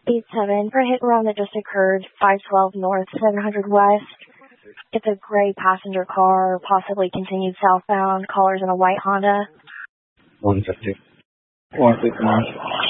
87 for a hit and run that just occurred, 512 north, 700 west. It's a gray passenger car, possibly continued southbound. Caller's in a white Honda. 150. 159.